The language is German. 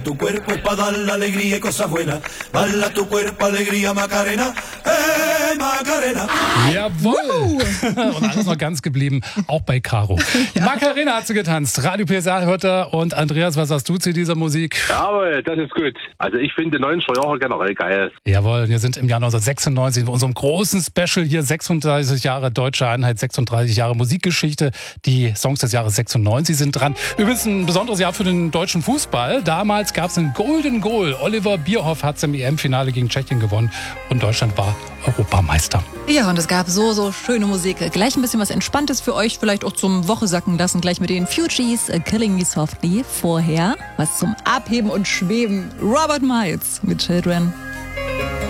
Tu cuerpo es para dar la alegría y cosas buenas. Bala tu cuerpo, alegría, Macarena. Macarena. Jawohl! Und alles noch ganz geblieben, auch bei Caro. Ja. Macarena hat sie getanzt. Radio PSA hört er. Und Andreas, was sagst du zu dieser Musik? Jawohl, das ist gut. Also ich finde die 90er Jahre generell geil. Jawohl, wir sind im Jahr 1996 in unserem großen Special hier, 36 Jahre Deutsche Einheit, 36 Jahre Musikgeschichte. Die Songs des Jahres 96 sind dran. Übrigens ein besonderes Jahr für den deutschen Fußball. Damals gab es einen Golden Goal. Oliver Bierhoff hat es im EM-Finale gegen Tschechien gewonnen und Deutschland war Europameister. Ja, und es gab so schöne Musik. Gleich ein bisschen was Entspanntes für euch, vielleicht auch zum Wochesacken lassen. Gleich mit den Fugees, Killing Me Softly. Vorher was zum Abheben und Schweben. Robert Miles mit Children.